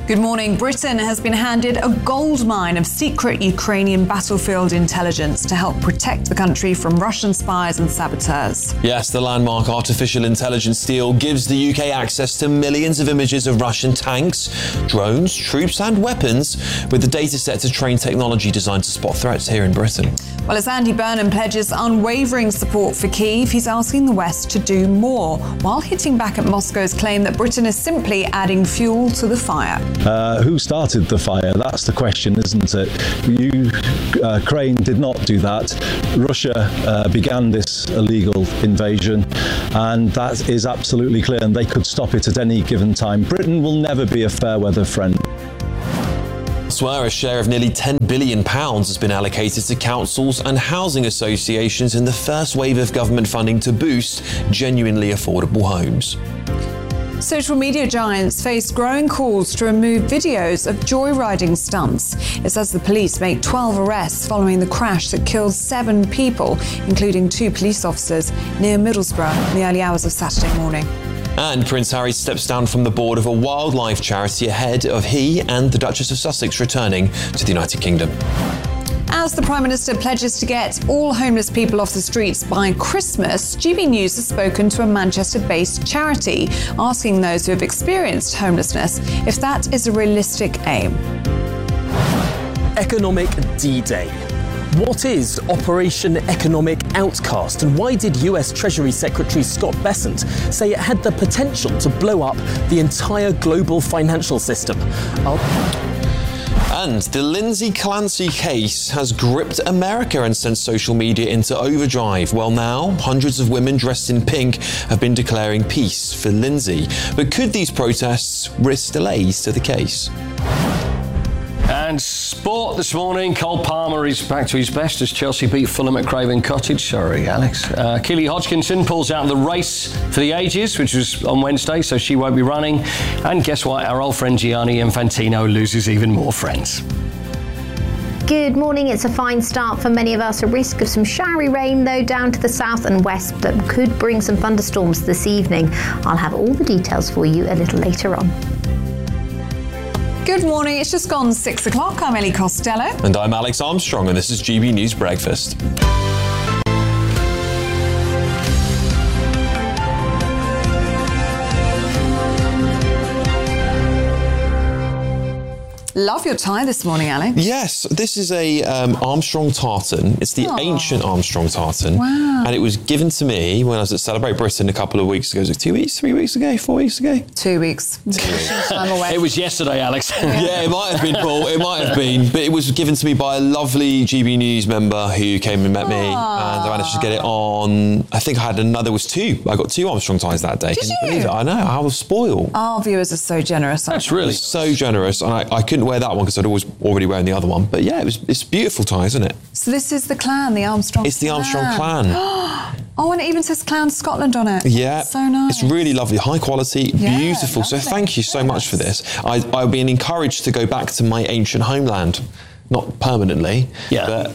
Good morning. Britain has been handed a goldmine of secret Ukrainian battlefield intelligence to help protect the country from Russian spies and saboteurs. Yes, the landmark artificial intelligence deal gives the UK access to millions of images of Russian tanks, drones, troops and weapons, with the data set to train technology designed to spot threats here in Britain. Well, as Andy Burnham pledges unwavering support for Kyiv, he's asking the West to do more, while hitting back at Moscow's claim that Britain is simply adding fuel to the fire. Who started the fire? That's the question, isn't it? Ukraine did not do that. Russia began this illegal invasion, and that is absolutely clear, and they could stop it at any given time. Britain will never be a fair weather friend. Elsewhere, a share of nearly £10 billion has been allocated to councils and housing associations in the first wave of government funding to boost genuinely affordable homes. Social media giants face growing calls to remove videos of joyriding stunts. It says the police make 12 arrests following the crash that killed 7 people, including 2 police officers, near Middlesbrough in the early hours of Saturday morning. And Prince Harry steps down from the board of a wildlife charity ahead of he and the Duchess of Sussex returning to the United Kingdom. As the Prime Minister pledges to get all homeless people off the streets by Christmas, GB News has spoken to a Manchester-based charity, asking those who have experienced homelessness if that is a realistic aim. Economic D-Day. What is Operation Economic Outcast, and why did US Treasury Secretary Scott Bessent say it had the potential to blow up the entire global financial system? And the Lindsay Clancy case has gripped America and sent social media into overdrive. Well, now, hundreds of women dressed in pink have been declaring peace for Lindsay. But could these protests risk delays to the case? And sport this morning, Cole Palmer is back to his best as Chelsea beat Fulham at Craven Cottage. Sorry, Alex. Keely Hodgkinson pulls out the race for the ages, which was on Wednesday, so she won't be running. And guess what? Our old friend Gianni Infantino loses even more friends. Good morning. It's a fine start for many of us. A risk of some showery rain, though, down to the south and west that could bring some thunderstorms this evening. I'll have all the details for you a little later on. Good morning. It's just gone 6 o'clock. I'm Ellie Costello. And I'm Alex Armstrong, and this is GB News Breakfast. Love your tie this morning, Alex. Yes, this is a Armstrong tartan. It's the ancient Armstrong tartan. Wow. And it was given to me when I was at Celebrate Britain a couple of weeks ago. Was it 2 weeks, 3 weeks ago, 4 weeks ago? 2 weeks. I'm away. It was yesterday, Alex. Yeah, it might have been, Paul. It might have been. But it was given to me by a lovely GB News member who came and met me. And I managed to get it on. I think I had another, was 2. I got 2 Armstrong ties that day. Did Can you you? believe it? I know. I was spoiled. Our viewers are so generous. That's really so generous. And I couldn't wear that one because I'd already wearing the other one. But yeah, it's a beautiful tie, isn't it? So this is the clan, the Armstrong It's the Armstrong clan. Oh, and it even says Clan Scotland on it. Yeah. So nice. It's really lovely, high quality, Yeah, beautiful. So lovely. thank you so much for this. I've been encouraged to go back to my ancient homeland. Not permanently. Yeah. But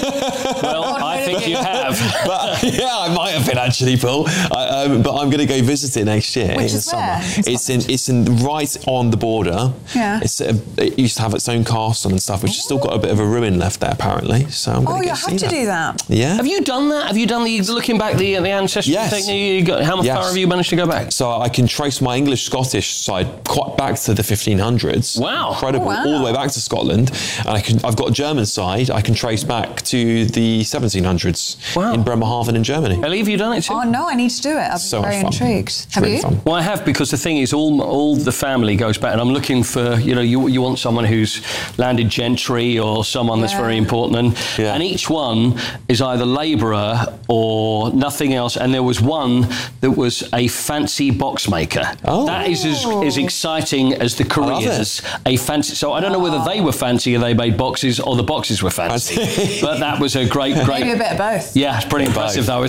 Well, I think you have. But yeah, I might have been actually, Paul. But I'm going to go visit it next year. Which in is the summer. where? It's in right on the border. Yeah. It used to have its own castle and stuff, which has still got a bit of a ruin left there apparently. So I'm going Oh, to you go have see to do that. Yeah. Have you done that? Have you done the looking back the ancestry Yes. thing? How Yes. far have you managed to go back? So I can trace my English-Scottish side quite back to the 1500s. Wow. Incredible. Oh, wow. All the way back to Scotland. And I've got a German side. I can trace back to the 1700s Wow. in Bremerhaven in Germany. Ellie, have you done it too? Oh, no, I need to do it. I'm So very much fun. intrigued. It's Have really you? fun. Well, I have, because the thing is, all the family goes back, and I'm looking for, you want someone who's landed gentry or someone that's very important, and each one is either labourer or nothing else. And there was one that was a fancy box maker. Oh. That is as exciting as the careers. A fancy. So I don't know whether they were fancy and they made boxes, or the boxes were fancy. But that was a great. Maybe a bit of both. Yeah, it's pretty impressive though, isn't it? Pretty Fancy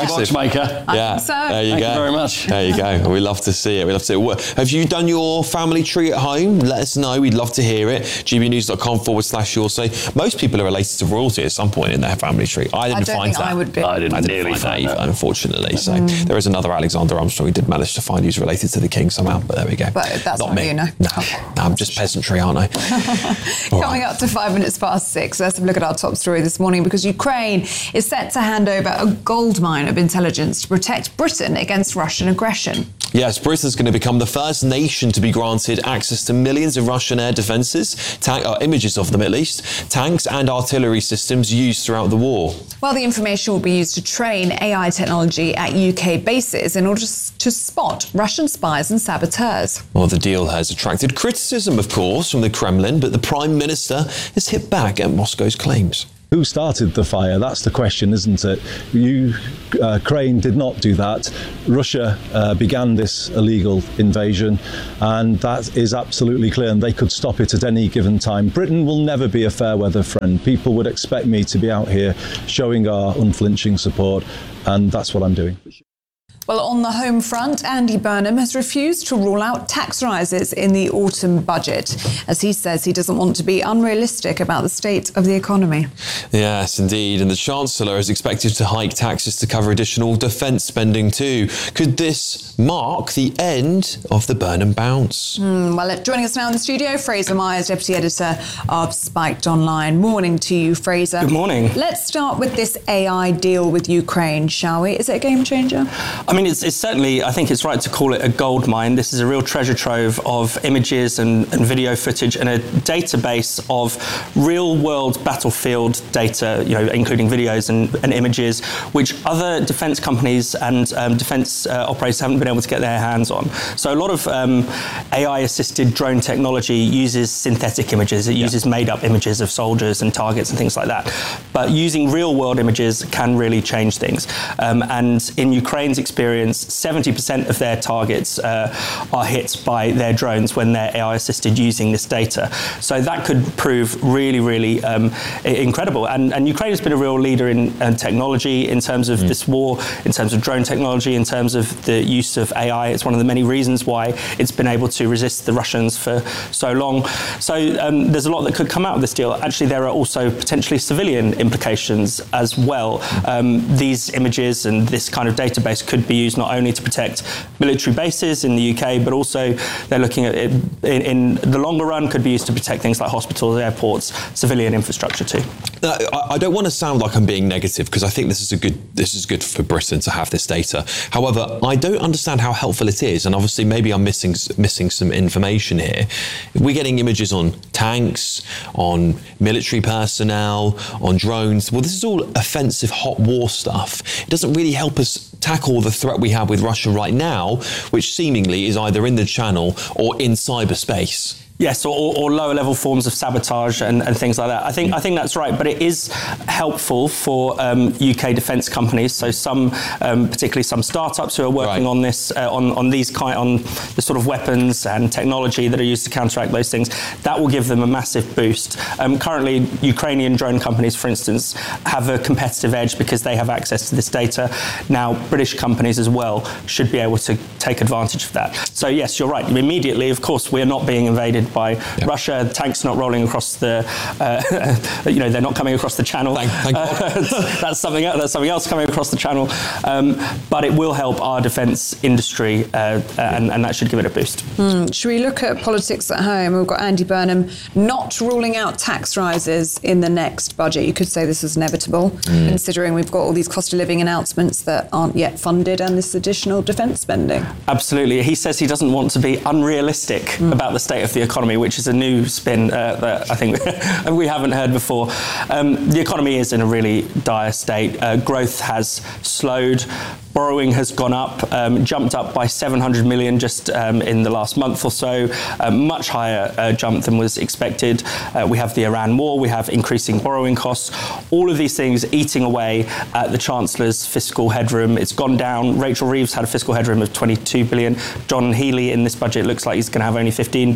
impressive. Boxmaker. Yeah, so. there you Thank go. you very much. There you go. We love to see it. We love to see it. Have you done your family tree at home? Let us know. We'd love to hear it. gbnews.com/Your Say. Most people are related to royalty at some point in their family tree. I didn't find that. I would be. I didn't nearly find that either, unfortunately. So there is another Alexander Armstrong who did manage to find who's related to the king somehow. But there we go. But that's not me. you, no. No, I'm just peasantry, aren't I? Coming up to 5 minutes past 6, let's have a look at our top story this morning, because Ukraine is set to hand over a goldmine of intelligence to protect Britain against Russian aggression. Yes, Britain's going to become the first nation to be granted access to millions of Russian air defences, images of them at least, tanks and artillery systems used throughout the war. Well, the information will be used to train AI technology at UK bases in order to spot Russian spies and saboteurs. Well, the deal has attracted criticism, of course, from the Kremlin, but the Prime Minister has hit back at Moscow's claims. Who started the fire? That's the question, isn't it? Ukraine did not do that. Russia began this illegal invasion, and that is absolutely clear, and they could stop it at any given time. Britain will never be a fair weather friend. People would expect me to be out here showing our unflinching support, and that's what I'm doing. Well, on the home front, Andy Burnham has refused to rule out tax rises in the autumn budget, as he says he doesn't want to be unrealistic about the state of the economy. Yes, indeed. And the Chancellor is expected to hike taxes to cover additional defence spending too. Could this mark the end of the Burnham bounce? Well, joining us now in the studio, Fraser Myers, Deputy Editor of Spiked Online. Morning to you, Fraser. Good morning. Let's start with this AI deal with Ukraine, shall we? Is it a game changer? I mean, it's certainly, I think it's right to call it a gold mine. This is a real treasure trove of images and video footage and a database of real-world battlefield data, including videos and images, which other defence companies and defence operators haven't been able to get their hands on. So a lot of AI-assisted drone technology uses synthetic images. It uses made-up images of soldiers and targets and things like that. But using real-world images can really change things. And in Ukraine's experience, 70% of their targets are hit by their drones when they're AI-assisted using this data. So that could prove really, really incredible. And Ukraine has been a real leader in technology in terms of this war, in terms of drone technology, in terms of the use of AI. It's one of the many reasons why it's been able to resist the Russians for so long. So there's a lot that could come out of this deal. Actually, there are also potentially civilian implications as well. These images and this kind of database could be used not only to protect military bases in the UK, but also they're looking at it in the longer run, could be used to protect things like hospitals, airports, civilian infrastructure too. I don't want to sound like I'm being negative, because I think this is good for Britain to have this data. However, I don't understand how helpful it is, and obviously maybe I'm missing some information here. We're getting images on tanks, on military personnel, on drones. Well, this is all offensive hot war stuff. It doesn't really help us tackle the threat we have with Russia right now, which seemingly is either in the Channel or in cyberspace. Yes, or lower level forms of sabotage and things like that. I think that's right, but it is helpful for UK defence companies. So some, particularly some startups who are working on this, on the sort of weapons and technology that are used to counteract those things. That will give them a massive boost. Currently, Ukrainian drone companies, for instance, have a competitive edge because they have access to this data. Now, British companies as well should be able to take advantage of that. So yes, you're right. Immediately, of course, we're not being invaded by Russia. Tanks not rolling across the, they're not coming across the Channel. Thank that's something else coming across the Channel. But it will help our defence industry, and that should give it a boost. Should we look at politics at home? We've got Andy Burnham not ruling out tax rises in the next budget. You could say this is inevitable, considering we've got all these cost of living announcements that aren't yet funded and this additional defence spending. Absolutely. He says he doesn't want to be unrealistic about the state of the economy, which is a new spin that I think we haven't heard before. The economy is in a really dire state. Growth has slowed. Borrowing has gone up, jumped up by 700 million just in the last month or so, a much higher jump than was expected. We have the Iran war, we have increasing borrowing costs, all of these things eating away at the Chancellor's fiscal headroom. It's gone down. Rachel Reeves had a fiscal headroom of 22 billion. John Healey in this budget looks like he's going to have only 15 billion.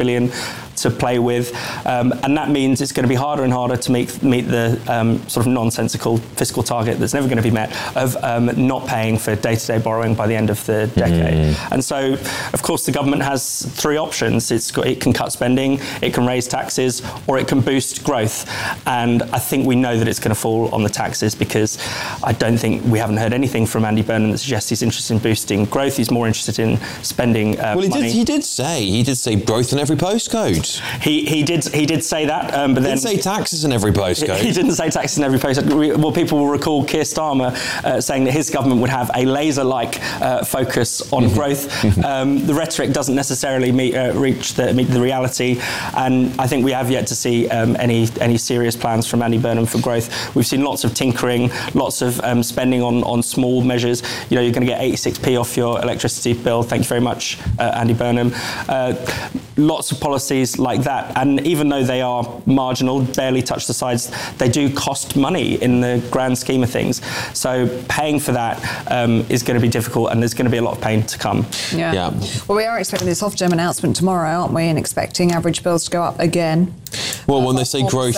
to play with, and that means it's going to be harder and harder to meet the sort of nonsensical fiscal target that's never going to be met of not paying for day-to-day borrowing by the end of the decade. And so, of course, the government has three options. It can cut spending, it can raise taxes, or it can boost growth. And I think we know that it's going to fall on the taxes, because I don't think we haven't heard anything from Andy Burnham that suggests he's interested in boosting growth. He's more interested in spending money. He did say growth in every postcode. He did say that, but then... He didn't say taxes in every postcode. He didn't say taxes in every postcode. Well, people will recall Keir Starmer saying that his government would have a laser-like focus on growth. The rhetoric doesn't necessarily meet the reality, and I think we have yet to see any serious plans from Andy Burnham for growth. We've seen lots of tinkering, lots of spending on small measures. You know, you're going to get 86p off your electricity bill. Thank you very much, Andy Burnham. Lots of policies like that, and even though they are marginal, barely touch the sides, they do cost money in the grand scheme of things. So paying for that is going to be difficult, and there's going to be a lot of pain to come. Yeah. Well, we are expecting this Ofgem announcement tomorrow, aren't we? And expecting average bills to go up again. Well, when they say growth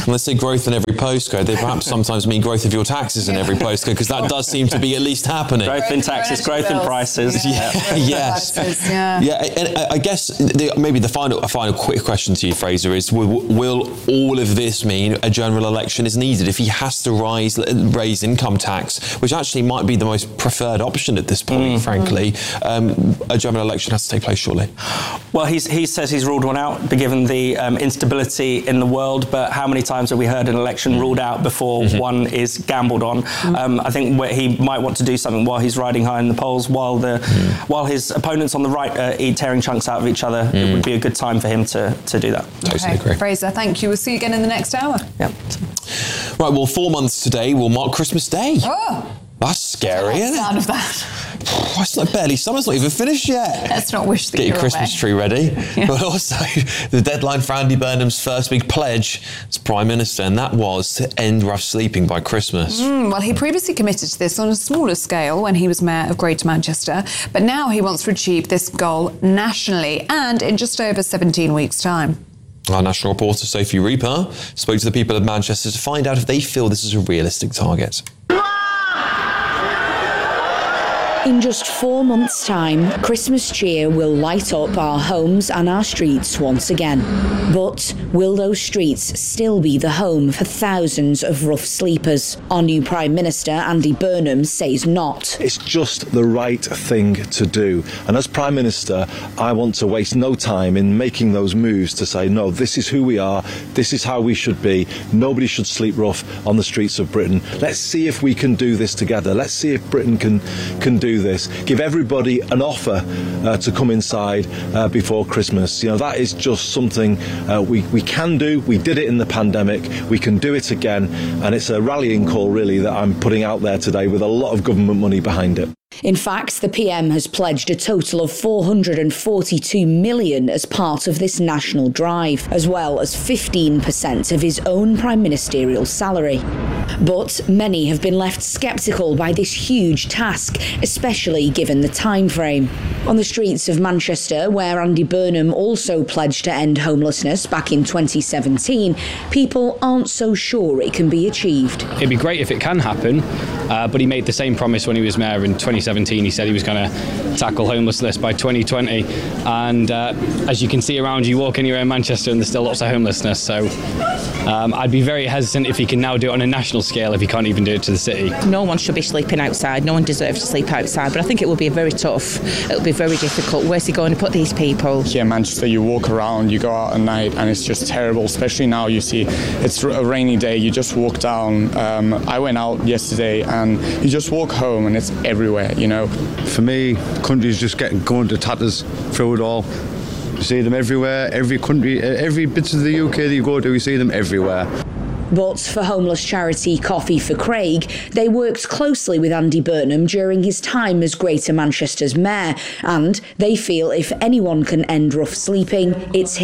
in every postcode, they perhaps sometimes mean growth of your taxes in every postcode, because that does seem to be at least happening. Growth in taxes, growth in prices. Yes. And I guess maybe a final quick question to you, Fraser, is will all of this mean a general election is needed? If he has to raise income tax, which actually might be the most preferred option at this point, frankly, a general election has to take place, surely? Well, he says he's ruled one out, given the instability in the world, but how many times have we heard an election ruled out before one is gambled on? I think he might want to do something while he's riding high in the polls, while his opponents on the right are tearing chunks out of each other. It would be a good time for him to do that. Totally agree. Fraser, thank you. We'll see you again in the next hour. Yeah. Right, well, 4 months today will mark Christmas Day. Oh! That's scary, isn't it? Sound of that. It's not barely. Summer's not even finished yet. Let's not wish that Get your Christmas tree ready. Yeah. But also, the deadline for Andy Burnham's first big pledge as Prime Minister, and that was to end rough sleeping by Christmas. Well, he previously committed to this on a smaller scale when he was Mayor of Greater Manchester, but now he wants to achieve this goal nationally and in just over 17 weeks' time. Our national reporter Sophie Reaper spoke to the people of Manchester to find out if they feel this is a realistic target. In just 4 months' time, Christmas cheer will light up our homes and our streets once again. But will those streets still be the home for thousands of rough sleepers? Our new Prime Minister, Andy Burnham, says not. It's just the right thing to do. And as Prime Minister, I want to waste no time in making those moves to say, no, this is who we are, this is how we should be. Nobody should sleep rough on the streets of Britain. Let's see if we can do this together. Let's see if Britain can do this. Give everybody an offer to come inside before Christmas. You know, that is just something we can do. We did it in the pandemic. We can do it again. And it's a rallying call, really, that I'm putting out there today with a lot of government money behind it. In fact, the PM has pledged a total of $442 million as part of this national drive, as well as 15% of his own prime ministerial salary. But many have been left sceptical by this huge task, especially given the time frame. On the streets of Manchester, where Andy Burnham also pledged to end homelessness back in 2017, people aren't so sure it can be achieved. It'd be great if it can happen, but he made the same promise when he was mayor in 2017. He said he was going to tackle homelessness by 2020, and as you can see around you, walk anywhere in Manchester and there's still lots of homelessness, so I'd be very hesitant if he can now do it on a national scale if he can't even do it to the city. No one should be sleeping outside, no one deserves to sleep outside, but I think it will be very tough, it'll be very difficult. Where's he going to put these people? Here in Manchester, you walk around, you go out at night, and it's just terrible, especially now. You see it's a rainy day, you just walk down. I went out yesterday and you just walk home and it's everywhere, you know. For me, country's just going to tatters through it all. You see them everywhere, every country, every bit of the UK that you go to, you see them everywhere. But for homeless charity Coffee for Craig, they worked closely with Andy Burnham during his time as Greater Manchester's mayor, and they feel if anyone can end rough sleeping, it's him.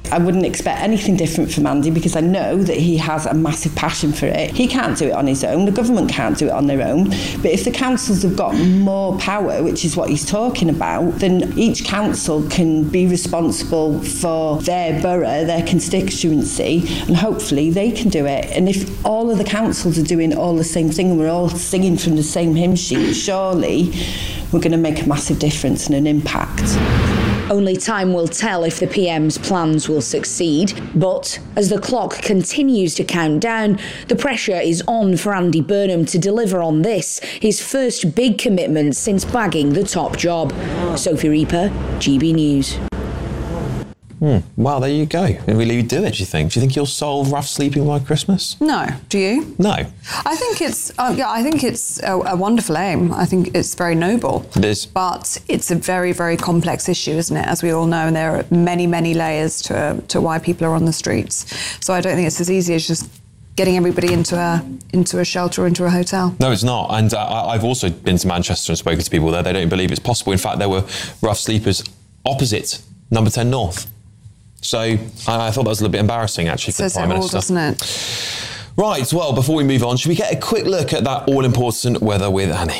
I wouldn't expect anything different from Andy because I know that he has a massive passion for it. He can't do it on his own, the government can't do it on their own, but if the councils have got more power, which is what he's talking about, then each council can be responsible for their borough, their constituency, and hopefully they can do it. And if all of the councils are doing all the same thing and we're all singing from the same hymn sheet, surely we're going to make a massive difference and an impact. Only time will tell if the PM's plans will succeed, but as the clock continues to count down, the pressure is on for Andy Burnham to deliver on this, his first big commitment since bagging the top job. Sophie Reaper, GB News. Well, there you go. Will you do it, do you think? Do you think you'll solve rough sleeping by Christmas? No. Do you? No. I think it's a wonderful aim. I think it's very noble. It is. But it's a very, very complex issue, isn't it? As we all know, and there are many, many layers to why people are on the streets. So I don't think it's as easy as just getting everybody into a shelter or into a hotel. No, it's not. And I've also been to Manchester and spoken to people there. They don't believe it's possible. In fact, there were rough sleepers opposite Number 10 North. So I thought that was a little bit embarrassing, actually, for the Prime Minister. Doesn't it? Right, well, before we move on, should we get a quick look at that all-important weather with Annie?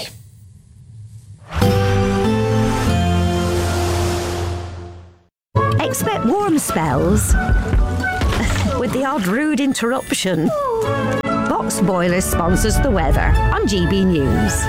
Expect warm spells with the odd rude interruption. Box Boilers sponsors the weather on GB News.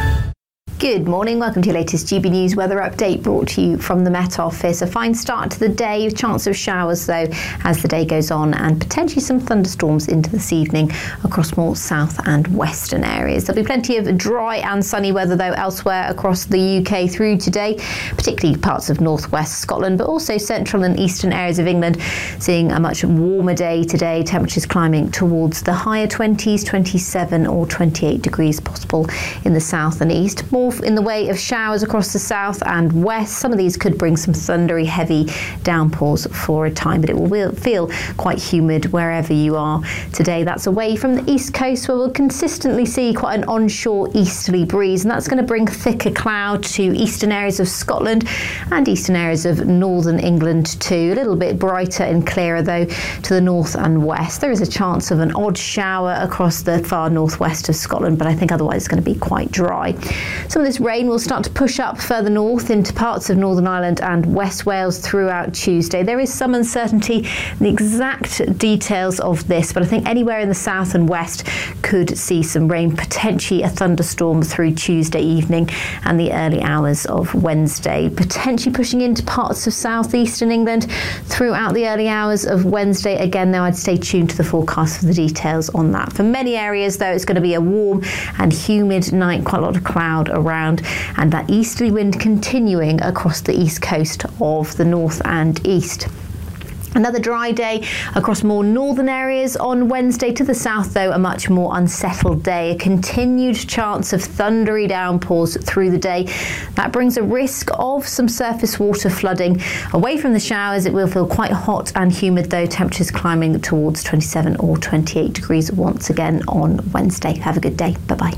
Good morning, welcome to your latest GB News weather update brought to you from the Met Office. A fine start to the day, chance of showers though as the day goes on and potentially some thunderstorms into this evening across more south and western areas. There'll be plenty of dry and sunny weather though elsewhere across the UK through today, particularly parts of northwest Scotland but also central and eastern areas of England, seeing a much warmer day today, temperatures climbing towards the higher 20s, 27 or 28 degrees possible in the south and east. More in the way of showers across the south and west. Some of these could bring some thundery, heavy downpours for a time, but it will feel quite humid wherever you are today. That's away from the east coast where we'll consistently see quite an onshore easterly breeze, and that's going to bring thicker cloud to eastern areas of Scotland and eastern areas of northern England too. A little bit brighter and clearer though to the north and west. There is a chance of an odd shower across the far northwest of Scotland, but I think otherwise it's going to be quite dry. Some of this rain will start to push up further north into parts of Northern Ireland and West Wales throughout Tuesday. There is some uncertainty in the exact details of this, but I think anywhere in the south and west could see some rain, potentially a thunderstorm through Tuesday evening and the early hours of Wednesday, potentially pushing into parts of southeastern England throughout the early hours of Wednesday. Again, though, I'd stay tuned to the forecast for the details on that. For many areas, though, it's going to be a warm and humid night, quite a lot of cloud around, and that easterly wind continuing across the east coast of the north and east. Another dry day across more northern areas on Wednesday. To the south, though, a much more unsettled day. A continued chance of thundery downpours through the day. That brings a risk of some surface water flooding. Away from the showers, it will feel quite hot and humid, though. Temperatures climbing towards 27 or 28 degrees once again on Wednesday. Have a good day. Bye-bye.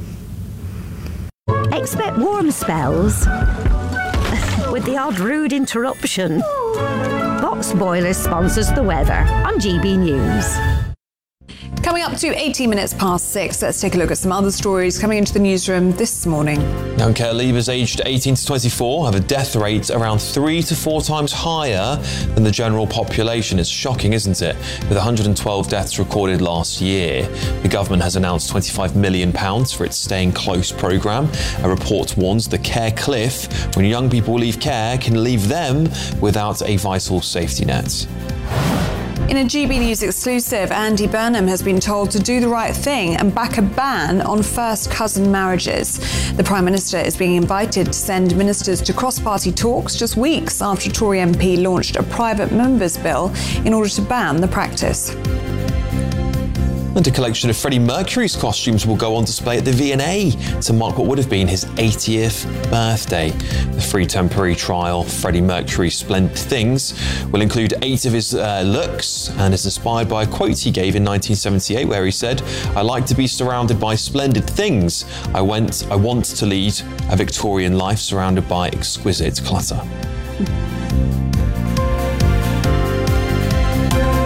Expect warm spells with the odd rude interruption. Box Boilers sponsors the weather on GB News. Coming up to 18 minutes past 6, let's take a look at some other stories coming into the newsroom this morning. Young care leavers aged 18 to 24 have a death rate around 3 to 4 times higher than the general population. It's shocking, isn't it? With 112 deaths recorded last year. The government has announced £25 million for its Staying Close programme. A report warns the care cliff, when young people leave care, can leave them without a vital safety net. In a GB News exclusive, Andy Burnham has been told to do the right thing and back a ban on first cousin marriages. The Prime Minister is being invited to send ministers to cross-party talks just weeks after Tory MP launched a private members' bill in order to ban the practice. And a collection of Freddie Mercury's costumes will go on display at the V&A to mark what would have been his 80th birthday. The free temporary trial, Freddie Mercury's Splendid Things, will include 8 of his looks and is inspired by a quote he gave in 1978 where he said, "I like to be surrounded by splendid things. I want to lead a Victorian life surrounded by exquisite clutter."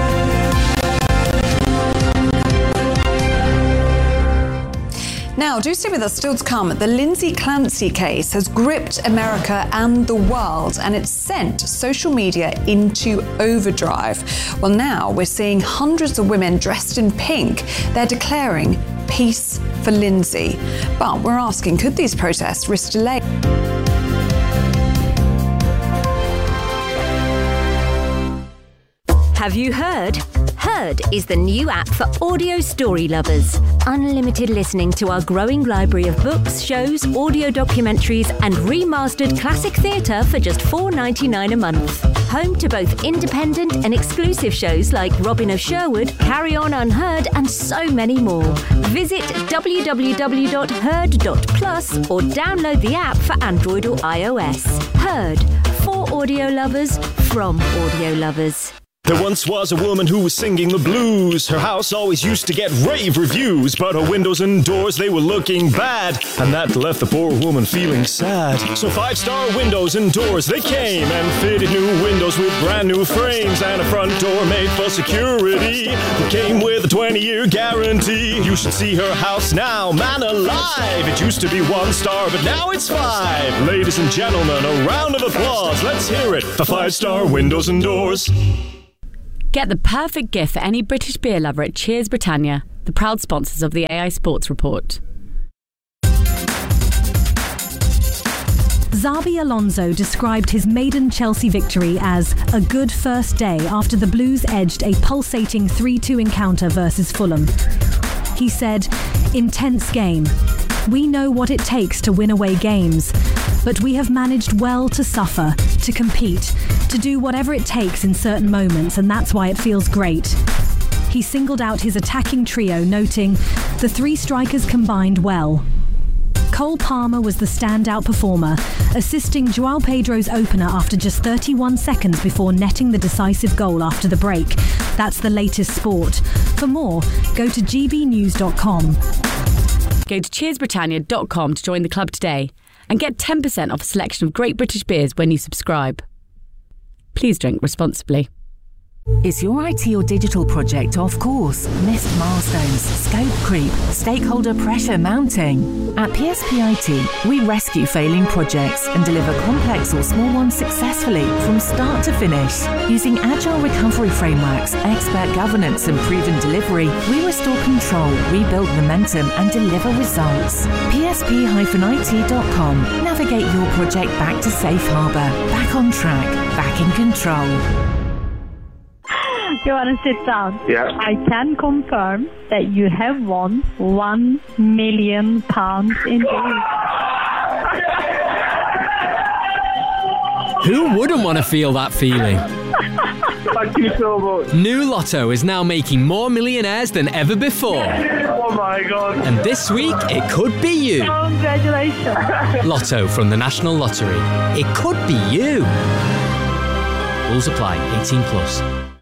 Now, do stay with us, still to come. The Lindsay Clancy case has gripped America and the world, and it's sent social media into overdrive. Well, now we're seeing hundreds of women dressed in pink. They're declaring peace for Lindsay. But we're asking, could these protests risk delay? Have you heard? Heard is the new app for audio story lovers. Unlimited listening to our growing library of books, shows, audio documentaries, and remastered classic theatre for just $4.99 a month. Home to both independent and exclusive shows like Robin of Sherwood, Carry On Unheard, and so many more. Visit www.heard.plus or download the app for Android or iOS. Heard, for audio lovers, from audio lovers. There once was a woman who was singing the blues. Her house always used to get rave reviews, but her windows and doors, they were looking bad, and that left the poor woman feeling sad. So 5-star windows and doors, they came and fitted new windows with brand new frames and a front door made for security that came with a 20-year guarantee. You should see her house now, man alive. It used to be 1 star, but now it's 5. Ladies and gentlemen, a round of applause. Let's hear it for 5-star windows and doors. Get the perfect gift for any British beer lover at Cheers Britannia, the proud sponsors of the AI Sports Report. Xabi Alonso described his maiden Chelsea victory as a good first day after the Blues edged a pulsating 3-2 encounter versus Fulham. He said, "Intense game. We know what it takes to win away games, but we have managed well to suffer, to compete, to do whatever it takes in certain moments, and that's why it feels great." He singled out his attacking trio, noting, "The 3 strikers combined well." Cole Palmer was the standout performer, assisting João Pedro's opener after just 31 seconds before netting the decisive goal after the break. That's the latest sport. For more, go to gbnews.com. Go to cheersbritannia.com to join the club today and get 10% off a selection of great British beers when you subscribe. Please drink responsibly. Is your IT or digital project off course? Missed milestones, scope creep, stakeholder pressure mounting? At PSP IT, we rescue failing projects and deliver complex or small ones successfully from start to finish. Using agile recovery frameworks, expert governance and proven delivery, we restore control, rebuild momentum and deliver results. PSP-IT.com. Navigate your project back to safe harbour, back on track, back in control. You want to sit down? Yeah. I can confirm that you have won £1 million indeed. Who wouldn't want to feel that feeling? Thank you so much. New Lotto is now making more millionaires than ever before. Oh my God. And this week, it could be you. Congratulations. Lotto from the National Lottery. It could be you. Rules apply. 18+.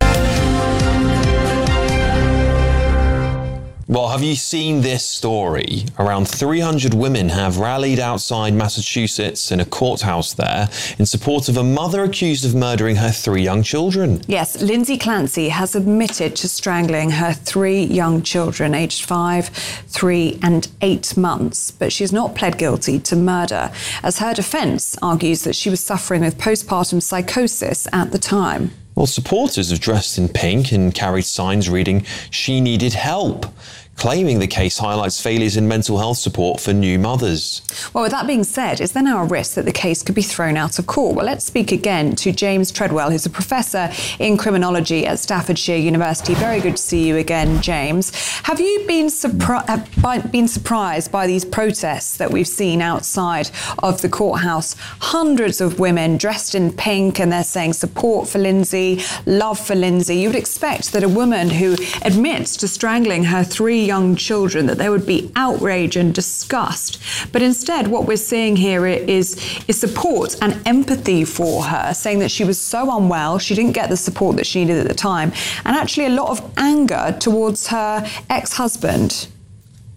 Well, have you seen this story? Around 300 women have rallied outside Massachusetts in a courthouse there in support of a mother accused of murdering her 3 young children. Yes, Lindsay Clancy has admitted to strangling her 3 young children, aged 5, 3 and 8 months, but she's not pled guilty to murder, as her defence argues that she was suffering with postpartum psychosis at the time. Well, supporters have dressed in pink and carried signs reading, "She needed help," claiming the case highlights failures in mental health support for new mothers. Well, with that being said, is there now a risk that the case could be thrown out of court? Well, let's speak again to James Treadwell, who's a professor in criminology at Staffordshire University. Very good to see you again, James. Have you been surprised by these protests that we've seen outside of the courthouse? Hundreds of women dressed in pink, and they're saying support for Lindsay, love for Lindsay. You would expect that a woman who admits to strangling her 3 young children, that there would be outrage and disgust. But instead, what we're seeing here is support and empathy for her, saying that she was so unwell, she didn't get the support that she needed at the time, and actually a lot of anger towards her ex-husband.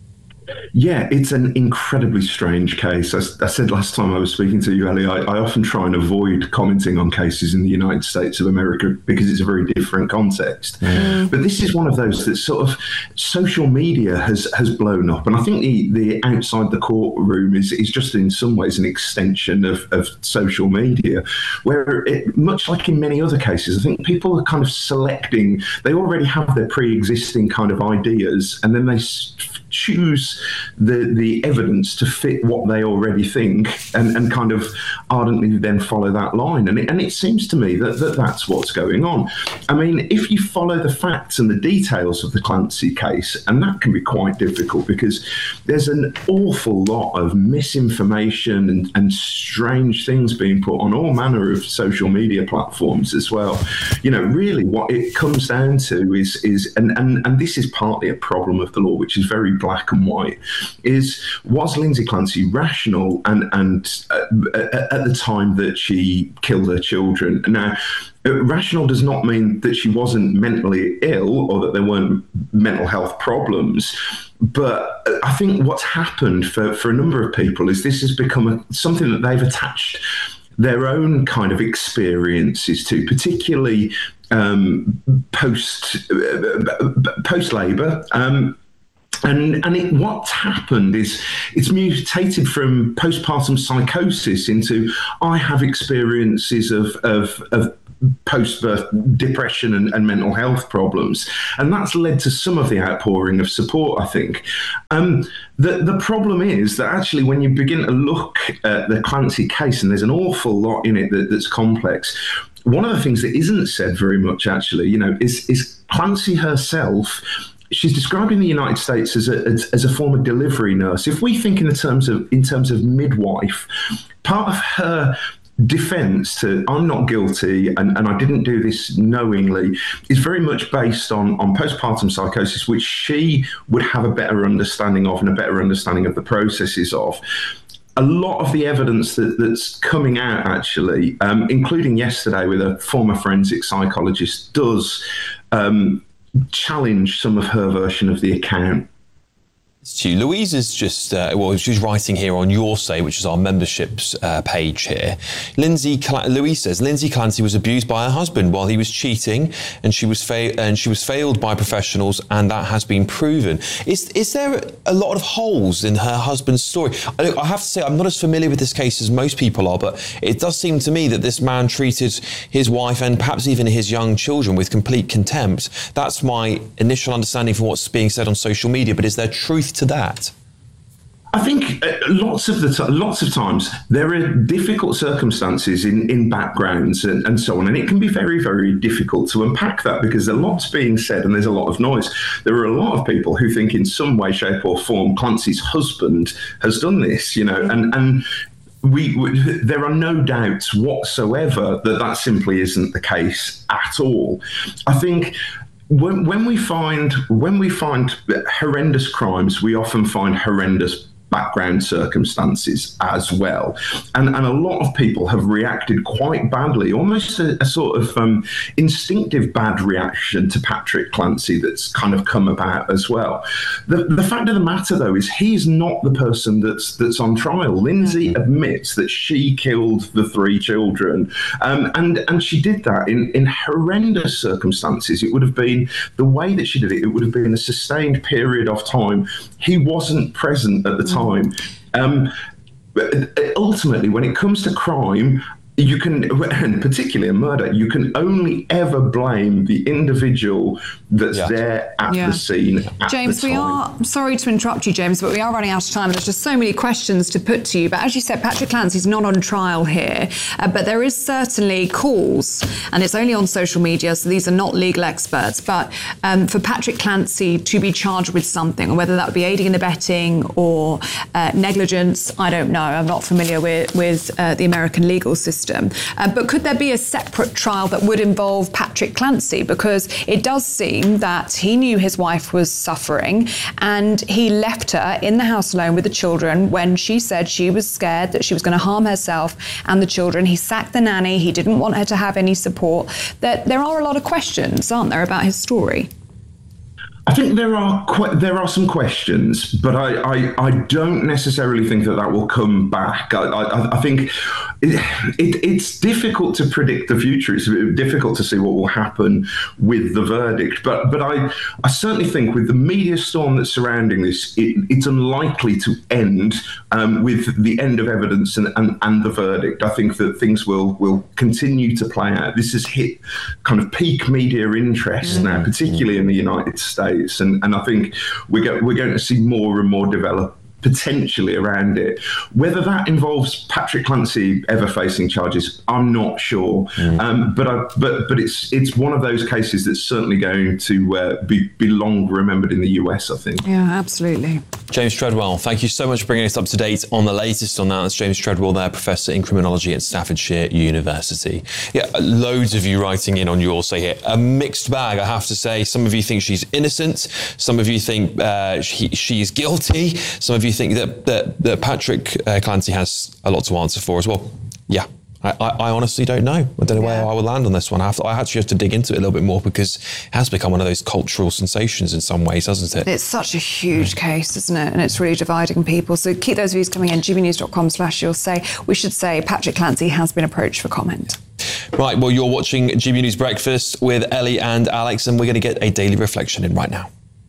Yeah, it's an incredibly strange case. I said last time I was speaking to you, Ellie, I often try and avoid commenting on cases in the United States of America because it's a very different context. But this is one of those that sort of social media has blown up. And I think the outside the courtroom is just in some ways an extension of social media, where much like in many other cases, I think people are kind of selecting, they already have their pre-existing kind of ideas, and then they choose the evidence to fit what they already think and kind of ardently then follow that line. And it seems to me that that's what's going on. I mean, if you follow the facts and the details of the Clancy case, and that can be quite difficult because there's an awful lot of misinformation and strange things being put on all manner of social media platforms as well. You know, really what it comes down to is and this is partly a problem of the law, which is very black and white, was Lindsay Clancy rational and at the time that she killed her children? Now, rational does not mean that she wasn't mentally ill or that there weren't mental health problems. But I think what's happened for a number of people is this has become something that they've attached their own kind of experiences to, particularly post-Labour. And what's happened is it's mutated from postpartum psychosis into I have experiences of post-birth depression and mental health problems. And that's led to some of the outpouring of support, I think. The problem is that actually when you begin to look at the Clancy case, and there's an awful lot in it that's complex, one of the things that isn't said very much actually, you know, is Clancy herself. She's described in the United States as a former delivery nurse. If we think in terms of midwife, part of her defense to I'm not guilty and I didn't do this knowingly is very much based on postpartum psychosis, which she would have a better understanding of and a better understanding of the processes of. A lot of the evidence that's coming out actually, including yesterday with a former forensic psychologist, does challenge some of her version of the account. Louise is just, she's writing here on Your Say, which is our memberships page here. Louise says, Lindsay Clancy was abused by her husband while he was cheating, and she was failed by professionals, and that has been proven. Is there a lot of holes in her husband's story? I have to say, I'm not as familiar with this case as most people are, but it does seem to me that this man treated his wife and perhaps even his young children with complete contempt. That's my initial understanding from what's being said on social media, but is there truth to that? I think lots of times there are difficult circumstances in backgrounds and so on, and it can be very, very difficult to unpack that because a lot's being said and there's a lot of noise. There are a lot of people who think in some way, shape or form Clancy's husband has done this, you know, and there are no doubts whatsoever that simply isn't the case at all. I think when we find horrendous crimes, we often find horrendous background circumstances as well. And a lot of people have reacted quite badly, almost a sort of instinctive bad reaction to Patrick Clancy that's kind of come about as well. The fact of the matter, though, is he's not the person that's on trial. Lindsay admits that she killed the 3 children, and she did that in horrendous circumstances. It would have been, the way that she did it, it would have been a sustained period of time. He wasn't present at the time. But ultimately, when it comes to crime, you can, and particularly a murder, you can only ever blame the individual that's there at the scene at James, the time. we are, sorry to interrupt you, James, but we are running out of time. There's just so many questions to put to you. But as you said, Patrick Clancy's not on trial here, but there is certainly calls, and it's only on social media, so these are not legal experts, but for Patrick Clancy to be charged with something, or whether that would be aiding and abetting or negligence, I don't know. I'm not familiar with the American legal system. But could there be a separate trial that would involve Patrick Clancy? Because it does seem that he knew his wife was suffering and he left her in the house alone with the children when she said she was scared that she was going to harm herself and the children. He sacked the nanny. He didn't want her to have any support. There are a lot of questions, aren't there, about his story? I think there are some questions, but I don't necessarily think that will come back. I think it's difficult to predict the future. It's difficult to see what will happen with the verdict. But I certainly think with the media storm that's surrounding this, it's unlikely to end with the end of evidence and the verdict. I think that things will continue to play out. This has hit kind of peak media interest now, particularly in the United States. And I think we're going to see more and more develop potentially around it. Whether that involves Patrick Clancy ever facing charges, I'm not sure. But it's one of those cases that's certainly going to be long remembered in the US, I think. Yeah, absolutely. James Treadwell, thank you so much for bringing us up to date on the latest on that. That's James Treadwell there, Professor in Criminology at Staffordshire University. Yeah, loads of you writing in on your say here. A mixed bag, I have to say. Some of you think she's innocent. Some of you think she's guilty. Some of you think that Patrick Clancy has a lot to answer for as well. Yeah. I honestly don't know. I don't know where I will land on this one. I actually have to dig into it a little bit more because it has become one of those cultural sensations in some ways, hasn't it? It's such a huge case, isn't it? And it's really dividing people. So keep those views coming in. gbnews.com/you'll say. We should say Patrick Clancy has been approached for comment. Right, well, you're watching GB News Breakfast with Ellie and Alex, and we're going to get a daily reflection in right now.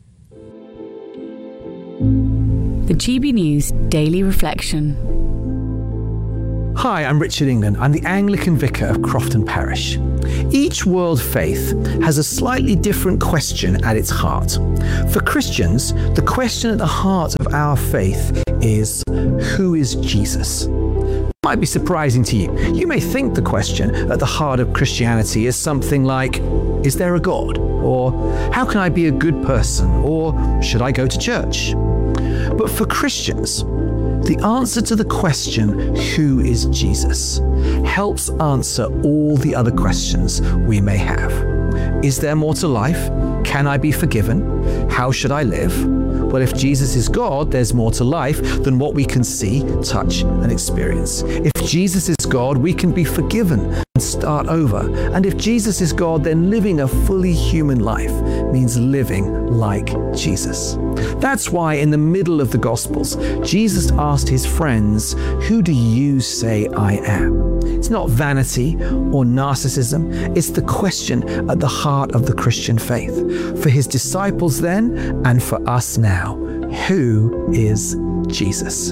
The GB News Daily Reflection. Hi, I'm Richard England. I'm the Anglican Vicar of Crofton Parish. Each world faith has a slightly different question at its heart. For Christians, the question at the heart of our faith is, who is Jesus? It might be surprising to you. You may think the question at the heart of Christianity is something like, is there a God? Or how can I be a good person? Or should I go to church? But for Christians, the answer to the question, who is Jesus, helps answer all the other questions we may have. Is there more to life? Can I be forgiven? How should I live? Well, if Jesus is God, there's more to life than what we can see, touch, and experience. If Jesus is God, we can be forgiven and start over. And if Jesus is God, then living a fully human life means living like Jesus. That's why in the middle of the Gospels, Jesus asked his friends, who do you say I am? It's not vanity or narcissism. It's the question at the heart of the Christian faith. For his disciples then, and for us now, who is Jesus?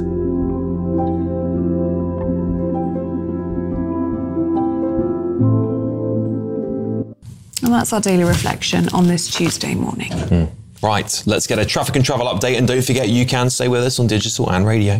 And that's our daily reflection on this Tuesday morning. Right, let's get a traffic and travel update. And don't forget, you can stay with us on digital and radio.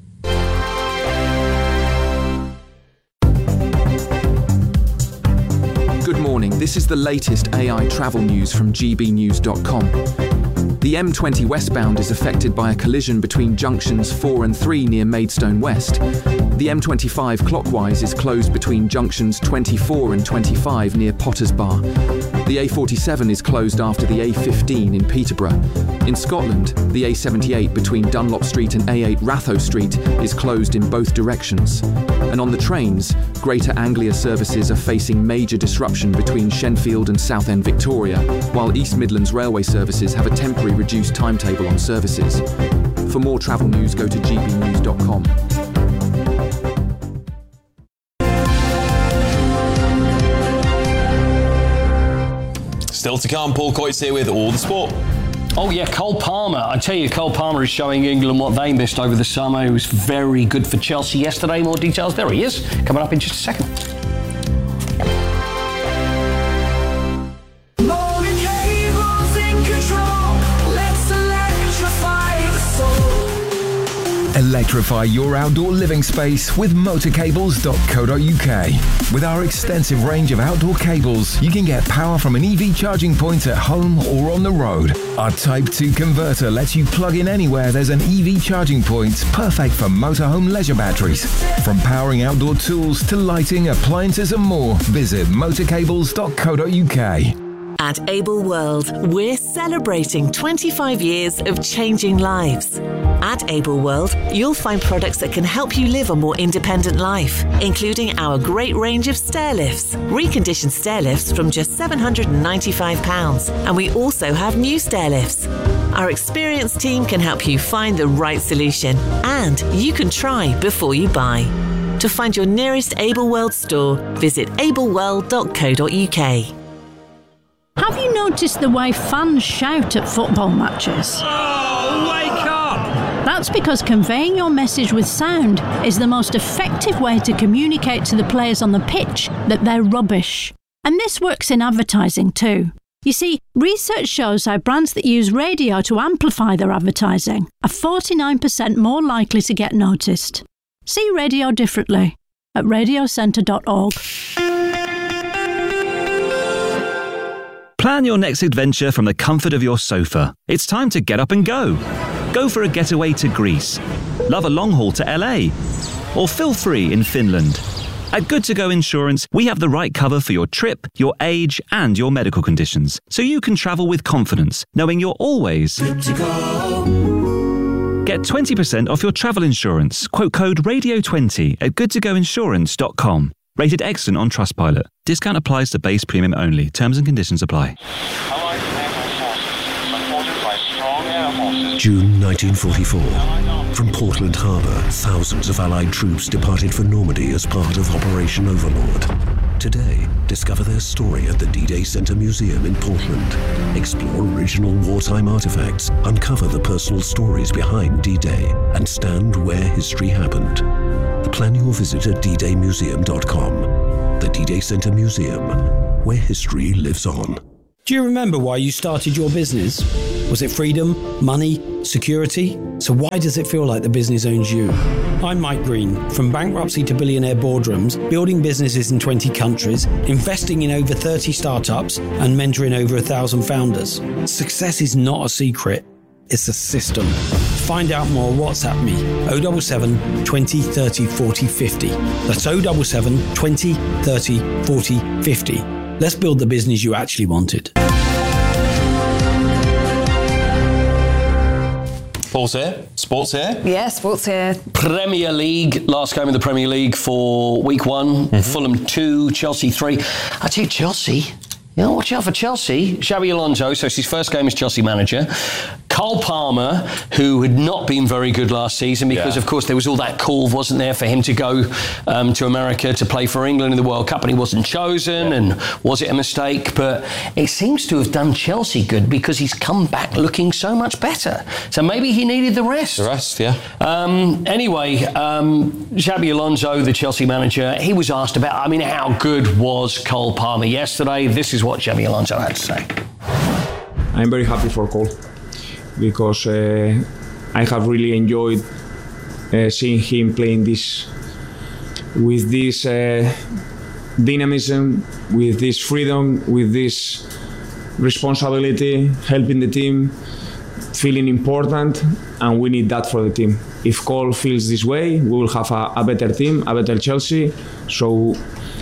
Good morning. This is the latest AI travel news from gbnews.com. The M20 westbound is affected by a collision between junctions 4 and 3 near Maidstone West. The M25 clockwise is closed between junctions 24 and 25 near Potters Bar. The A47 is closed after the A15 in Peterborough. In Scotland, the A78 between Dunlop Street and A8 Ratho Street is closed in both directions. And on the trains, Greater Anglia services are facing major disruption between Shenfield and Southend Victoria, while East Midlands Railway services have a temporary reduced timetable on services. For more travel news, go to gbnews.com. Still to come, Paul Coyte's here with all the sport. Oh yeah, Cole Palmer. I tell you, Cole Palmer is showing England what they missed over the summer. He was very good for Chelsea yesterday. More details, there he is, coming up in just a second. Electrify your outdoor living space with motorcables.co.uk. With our extensive range of outdoor cables, you can get power from an EV charging point at home or on the road. Our Type 2 converter lets you plug in anywhere there's an EV charging point, perfect for motorhome leisure batteries. From powering outdoor tools to lighting, appliances and more, visit motorcables.co.uk. At Able World, we're celebrating 25 years of changing lives. At Able World, you'll find products that can help you live a more independent life, including our great range of stair lifts, reconditioned stair lifts from just £795. And we also have new stair lifts. Our experienced team can help you find the right solution, and you can try before you buy. To find your nearest Able World store, visit ableworld.co.uk. Have you noticed the way fans shout at football matches? Oh, wake up! That's because conveying your message with sound is the most effective way to communicate to the players on the pitch that they're rubbish. And this works in advertising too. You see, research shows how brands that use radio to amplify their advertising are 49% more likely to get noticed. See radio differently at radiocentre.org. Plan your next adventure from the comfort of your sofa. It's time to get up and go. Go for a getaway to Greece. Love a long haul to LA. Or feel free in Finland. At Good To Go Insurance, we have the right cover for your trip, your age, and your medical conditions, so you can travel with confidence, knowing you're always good to go. Get 20% off your travel insurance. Quote code RADIO20 at goodtogoinsurance.com. Rated excellent on Trustpilot. Discount applies to base premium only. Terms and conditions apply. June 1944. From Portland Harbour, thousands of Allied troops departed for Normandy as part of Operation Overlord. Today, discover their story at the D-Day Center Museum in Portland. Explore original wartime artifacts, uncover the personal stories behind D-Day, and stand where history happened. Plan your visit at ddaymuseum.com. The D-Day Center Museum, where history lives on. Do you remember why you started your business? Was it freedom, money, security? So why does it feel like the business owns you? I'm Mike Green. From bankruptcy to billionaire boardrooms, building businesses in 20 countries, investing in over 30 startups, and mentoring over 1,000 founders. Success is not a secret. It's a system. Find out more, WhatsApp me, 077 20 30 40 50. That's 077 20 30 40 50. Let's build the business you actually wanted. Paul's here. Sports here. Yeah, sports here. Premier League. Last game of the Premier League for week one. Mm-hmm. Fulham 2, Chelsea 3. I tell you, Chelsea... Yeah, watch out for Chelsea. Xabi Alonso, so it's his first game as Chelsea manager. Cole Palmer, who had not been very good last season because, of course, there was all that call, wasn't there, for him to go to America to play for England in the World Cup, and he wasn't chosen, and was it a mistake? But it seems to have done Chelsea good because he's come back looking so much better. So maybe he needed the rest. The rest, yeah. Anyway, Xabi Alonso, the Chelsea manager, he was asked about, how good was Cole Palmer yesterday? This is what Xabi Alonso had to say. I'm very happy for Cole because I have really enjoyed seeing him playing with this dynamism, with this freedom, with this responsibility, helping the team, feeling important, and we need that for the team. If Cole feels this way, we will have a better team, a better Chelsea. So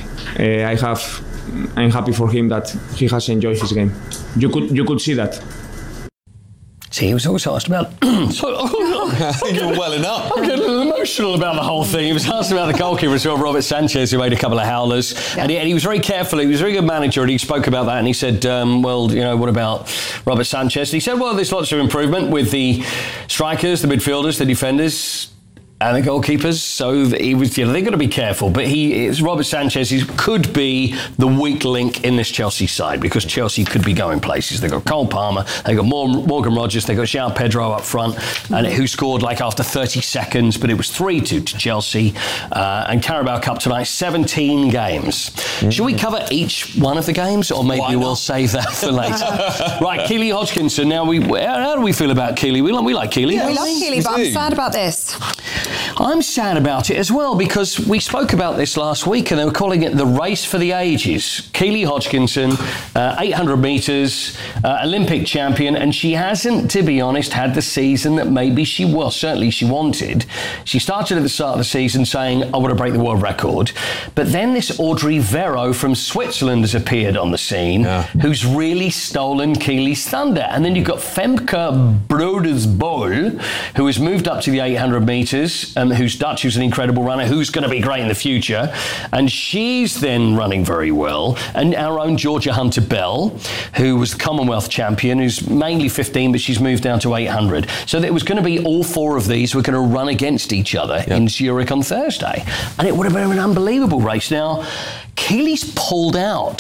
I'm happy for him that he has enjoyed his game. You could see that. See, he was also asked about... You're welling up. I'm getting a little emotional about the whole thing. He was asked about the goalkeeper as well, Robert Sanchez, who made a couple of howlers. Yeah. And he was very careful. He was a very good manager, and he spoke about that. And he said, what about Robert Sanchez? And he said, well, there's lots of improvement with the strikers, the midfielders, the defenders, and the goalkeepers, so he was. They've got to be careful. But Robert Sanchez. He could be the weak link in this Chelsea side because Chelsea could be going places. They've got Cole Palmer, they've got Morgan Rogers, they've got João Pedro up front, and who scored after 30 seconds. But it was 3-2 to Chelsea. And Carabao Cup tonight, 17 games. Mm-hmm. Should we cover each one of the games, or maybe we'll save that for later? Right, Keely Hodgkinson. Now, how do we feel about Keely? We like Keely. Yeah, we love Keely, but I'm sad about this. I'm sad about it as well, because we spoke about this last week and they were calling it the race for the ages. Keely Hodgkinson, 800 metres, Olympic champion, and she hasn't, to be honest, had the season that maybe certainly she wanted. She started at the start of the season saying, I want to break the world record. But then this Audrey Vero from Switzerland has appeared on the scene, who's really stolen Keely's thunder. And then you've got Femke Broders-Bol, who has moved up to the 800 metres, who's Dutch, who's an incredible runner, who's going to be great in the future. And she's then running very well. And our own Georgia Hunter-Bell, who was the Commonwealth champion, who's mainly 15, but she's moved down to 800. So there was going to be all four of these were going to run against each other in Zurich on Thursday. And it would have been an unbelievable race. Now, Keely's pulled out.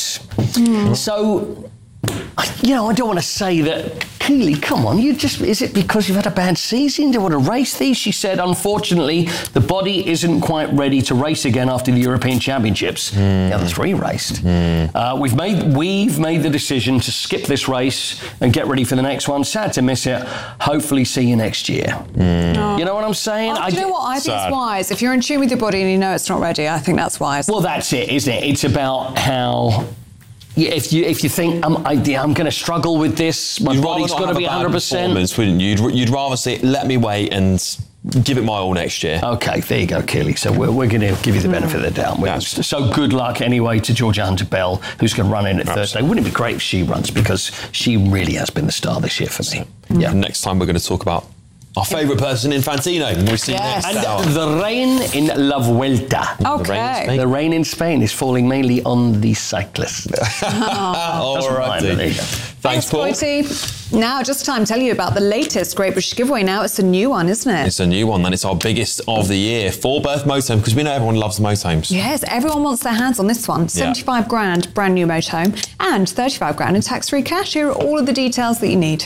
So, you know, I don't want to say that, Keely, come on, is it because you've had a bad season? Do you want to race these? She said, unfortunately, the body isn't quite ready to race again after the European Championships. The other three raced. We've made the decision to skip this race and get ready for the next one. Sad to miss it. Hopefully see you next year. You know what I'm saying? Do you know what? I think it's wise. If you're in tune with your body and you know it's not ready, I think that's wise. Well, that's it, isn't it? It's about how... If you think I'm going to struggle with this, my body's got to be 100%. Wouldn't you? You'd rather say, let me wait and give it my all next year. Okay, there you go, Keely. So we're going to give you the benefit of the doubt. So good luck anyway to Georgia Hunter-Bell, who's going to run in at Thursday. Wouldn't it be great if she runs, because she really has been the star this year for me. Next time we're going to talk about our favourite person, Infantino. We'll see you next hour. And the rain in La Vuelta. Okay. The rain in Spain is falling mainly on the cyclists. All right. Thanks, Paul. Scotty. Now, just time to tell you about the latest Great British Giveaway. Now it's a new one, isn't it? It's a new one, and it's our biggest of the year. 4-berth motorhome, because we know everyone loves motorhomes. Yes, everyone wants their hands on this one. 75 grand, brand new motorhome, and 35 grand in tax-free cash. Here are all of the details that you need.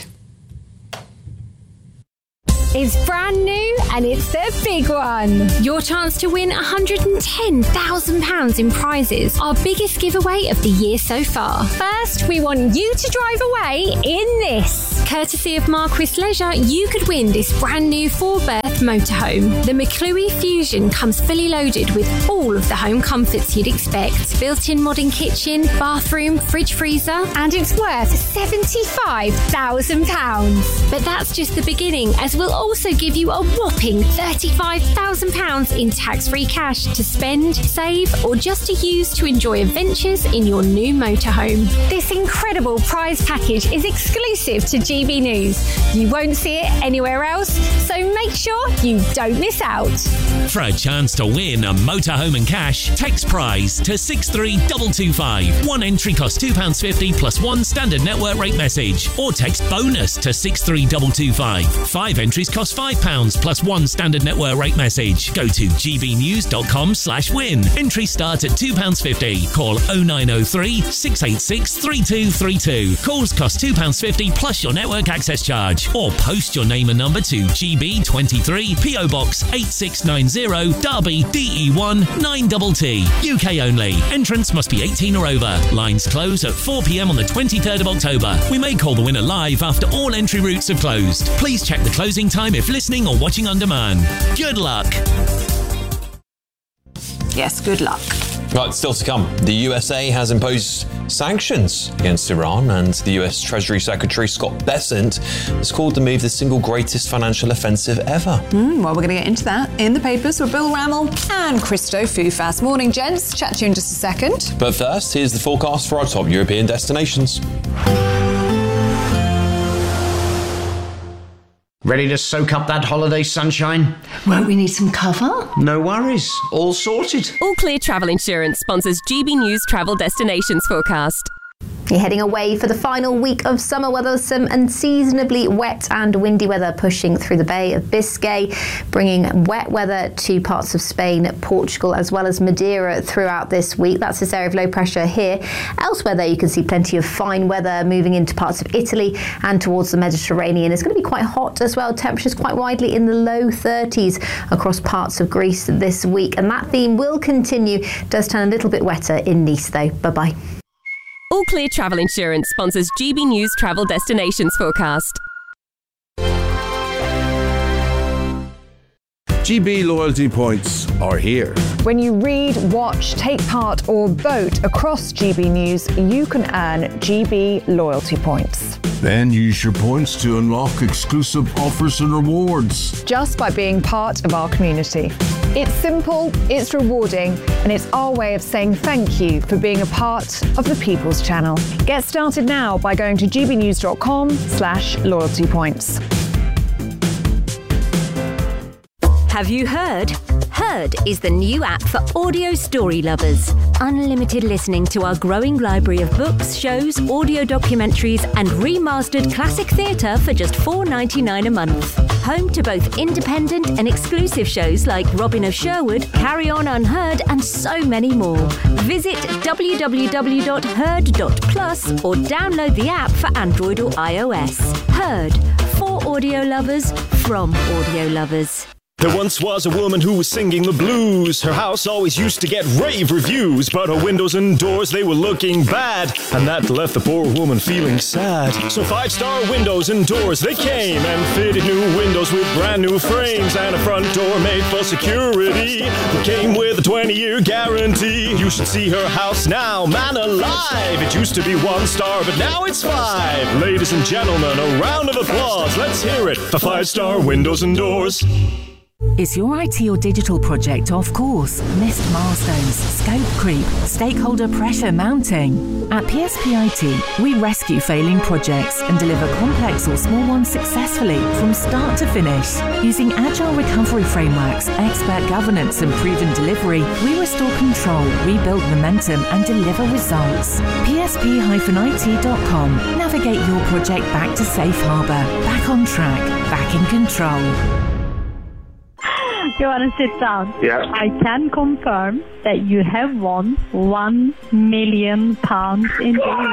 It's brand new and it's the big one. Your chance to win £110,000 in prizes. Our biggest giveaway of the year so far. First, we want you to drive away in this. Courtesy of Marquis Leisure, you could win this brand new 4-berth motorhome. The McClue Fusion comes fully loaded with all of the home comforts you'd expect. Built-in modern kitchen, bathroom, fridge freezer, and it's worth £75,000. But that's just the beginning, as we'll also give you a whopping £35,000 in tax-free cash to spend, save, or just to use to enjoy adventures in your new motorhome. This incredible prize package is exclusive to GB News. You won't see it anywhere else, so make sure you don't miss out. For a chance to win a motorhome and cash, text prize to 63225. One entry costs £2.50 plus one standard network rate message, or text bonus to 63225. 5 entries cost £5 plus one standard network rate message. Go to gbnews.com/win. Entry starts at £2.50. Call 0903 686 3232. Calls cost £2.50 plus your network access charge. Or post your name and number to GB23 PO Box 8690 Derby DE1 9TT. UK only. Entrance must be 18 or over. Lines close at 4 p.m. on the 23rd of October. We may call the winner live after all entry routes have closed. Please check the closing time if listening or watching on demand. Good luck. Yes, good luck. Right, still to come. The USA has imposed sanctions against Iran, and the US Treasury Secretary Scott Bessent has called the move the single greatest financial offensive ever. Well, we're going to get into that in the papers with Bill Rammel and Christo Fufas. Morning, gents. Chat to you in just a second. But first, here's the forecast for our top European destinations. Ready to soak up that holiday sunshine? Won't we need some cover? No worries. All sorted. All Clear Travel Insurance sponsors GB News Travel Destinations Forecast. You're heading away for the final week of summer weather, some unseasonably wet and windy weather pushing through the Bay of Biscay, bringing wet weather to parts of Spain, Portugal, as well as Madeira throughout this week. That's this area of low pressure here. Elsewhere, though, you can see plenty of fine weather moving into parts of Italy and towards the Mediterranean. It's going to be quite hot as well. Temperatures quite widely in the low 30s across parts of Greece this week. And that theme will continue. Does turn a little bit wetter in Nice, though. Bye-bye. All Clear Travel Insurance sponsors GB News Travel Destinations Forecast. GB loyalty points are here. When you read, watch, take part or vote across GB News, you can earn GB loyalty points. Then use your points to unlock exclusive offers and rewards. Just by being part of our community. It's simple, it's rewarding, and it's our way of saying thank you for being a part of the People's Channel. Get started now by going to gbnews.com/loyalty points. Have you heard? Heard is the new app for audio story lovers. Unlimited listening to our growing library of books, shows, audio documentaries, and remastered classic theatre for just $4.99 a month. Home to both independent and exclusive shows like Robin of Sherwood, Carry On Unheard, and so many more. Visit www.heard.plus or download the app for Android or iOS. Heard, for audio lovers, from audio lovers. There once was a woman who was singing the blues. Her house always used to get rave reviews, but her windows and doors, they were looking bad, and that left the poor woman feeling sad. So 5-star windows and doors, they came and fitted new windows with brand new frames and a front door made for security that came with a 20-year guarantee. You should see her house now, man alive. It used to be 1 star, but now it's 5. Ladies and gentlemen, a round of applause. Let's hear it for 5-star windows and doors. Is your IT or digital project off course? Missed milestones, scope creep, stakeholder pressure mounting? At PSP IT, we rescue failing projects and deliver complex or small ones successfully from start to finish. Using agile recovery frameworks, expert governance and proven delivery, we restore control, rebuild momentum and deliver results. PSP-IT.com. Navigate your project back to safe harbour, back on track, back in control. You want to sit down? Yeah. I can confirm that you have won £1 million indeed.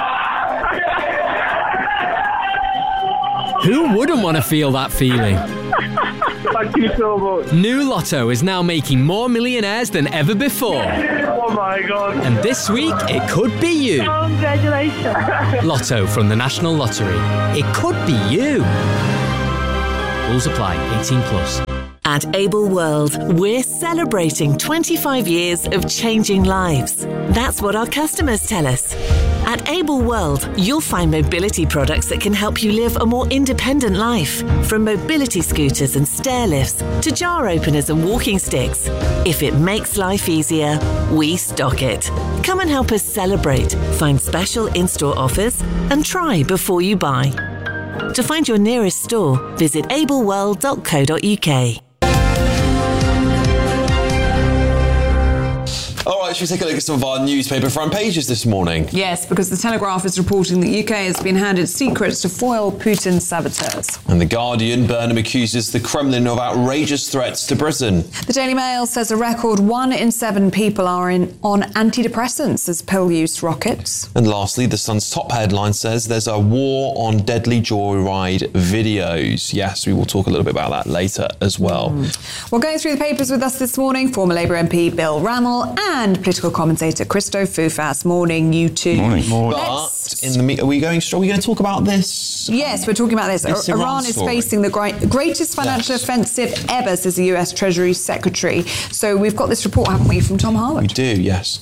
Who wouldn't want to feel that feeling? Thank you so much. New Lotto is now making more millionaires than ever before. Oh my God. And this week, it could be you. Congratulations. Lotto from the National Lottery. It could be you. Rules apply. 18+. At Able World, we're celebrating 25 years of changing lives. That's what our customers tell us. At Able World, you'll find mobility products that can help you live a more independent life. From mobility scooters and stair lifts to jar openers and walking sticks. If it makes life easier, we stock it. Come and help us celebrate, find special in-store offers, and try before you buy. To find your nearest store, visit ableworld.co.uk. All right, should we take a look at some of our newspaper front pages this morning? Yes, because the Telegraph is reporting the UK has been handed secrets to foil Putin's saboteurs. And The Guardian, Burnham accuses the Kremlin of outrageous threats to Britain. The Daily Mail says a record 1 in 7 people are on antidepressants as pill use rockets. And lastly, The Sun's top headline says there's a war on deadly joyride videos. Yes, we will talk a little bit about that later as well. Well, going through the papers with us this morning, former Labour MP Bill Rammell and political commentator Christo Foufas. Morning, you two. Morning. But are we going to talk about this? Yes, we're talking about this. Iran is facing the greatest financial offensive ever, says the US Treasury Secretary. So we've got this report, haven't we, from Tom Harwood? We do, yes.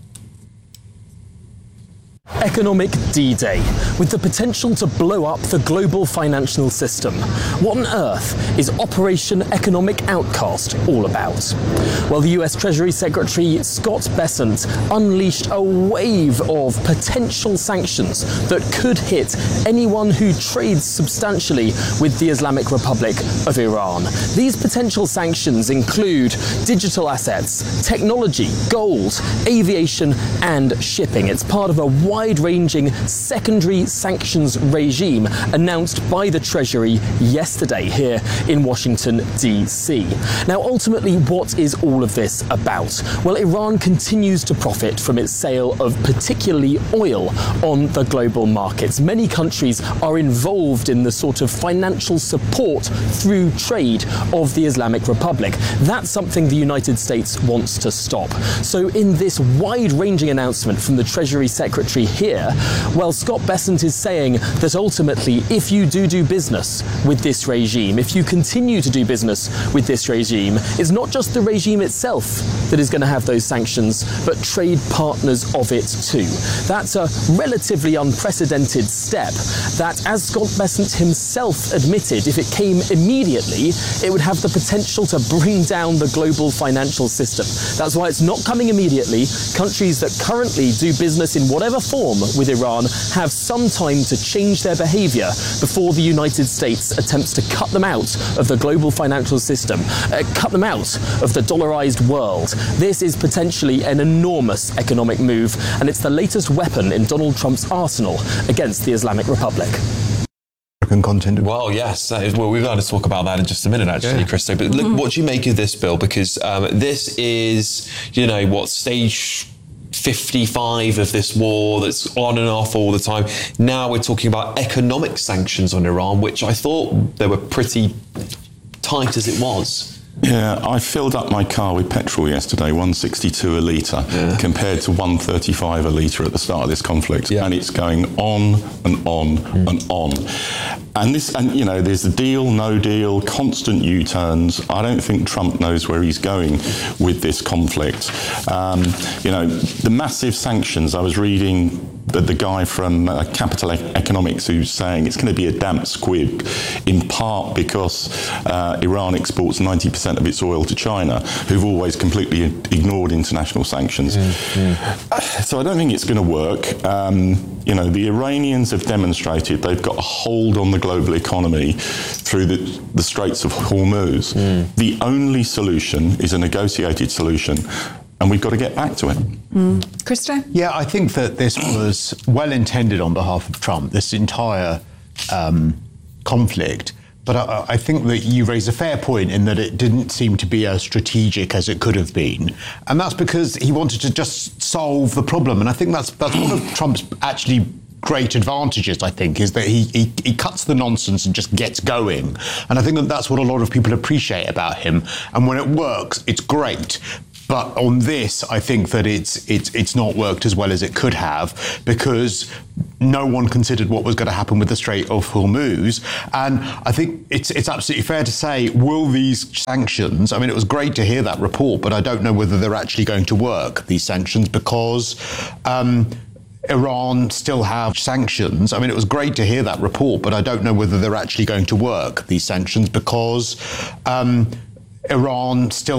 Economic D-Day, with the potential to blow up the global financial system. What on earth is Operation Economic Outcast all about? Well, the US Treasury Secretary Scott Bessent unleashed a wave of potential sanctions that could hit anyone who trades substantially with the Islamic Republic of Iran. These potential sanctions include digital assets, technology, gold, aviation, and shipping. It's part of a wide-ranging secondary sanctions regime announced by the Treasury yesterday here in Washington, D.C. Now, ultimately, what is all of this about? Well, Iran continues to profit from its sale of particularly oil on the global markets. Many countries are involved in the sort of financial support through trade of the Islamic Republic. That's something the United States wants to stop. So in this wide-ranging announcement from the Treasury Secretary actually here? Well, Scott Bessent is saying that ultimately, if you do business with this regime, if you continue to do business with this regime, it's not just the regime itself that is going to have those sanctions, but trade partners of it too. That's a relatively unprecedented step that, as Scott Bessent himself admitted, if it came immediately, it would have the potential to bring down the global financial system. That's why it's not coming immediately. Countries that currently do business in whatever form with Iran have some time to change their behaviour before the United States attempts to cut them out of the global financial system, cut them out of the dollarized world. This is potentially an enormous economic move, and it's the latest weapon in Donald Trump's arsenal against the Islamic Republic. Content. Well, yes. Well, we're going to talk about that in just a minute, actually, Christo. But look, what do you make of this bill? Because this is, stage 55 of this war that's on and off all the time. Now we're talking about economic sanctions on Iran, which I thought they were pretty tight as it was. Yeah, I filled up my car with petrol yesterday, 162 a litre, compared to 135 a litre at the start of this conflict. And it's going on and on and on. And there's the deal, no deal, constant U-turns. I don't think Trump knows where he's going with this conflict. The massive sanctions, I was reading the guy from Capital Economics who's saying it's going to be a damp squib, in part because Iran exports 90% of its oil to China, who've always completely ignored international sanctions. So I don't think it's going to work. The Iranians have demonstrated they've got a hold on the global economy through the Straits of Hormuz. The only solution is a negotiated solution, and we've got to get back to it. Christo? Yeah, I think that this was well intended on behalf of Trump, this entire conflict. But I think that you raise a fair point in that it didn't seem to be as strategic as it could have been. And that's because he wanted to just solve the problem. And I think that's one of Trump's actually great advantages, I think, is that he cuts the nonsense and just gets going. And I think that that's what a lot of people appreciate about him. And when it works, it's great. But on this, I think that it's not worked as well as it could have, because no one considered what was going to happen with the Strait of Hormuz. And I think it's absolutely fair to say, will these sanctions, I mean, it was great to hear that report, but I don't know whether they're actually going to work, these sanctions, because Iran still have sanctions. I mean, it was great to hear that report, but I don't know whether they're actually going to work, these sanctions, because Iran still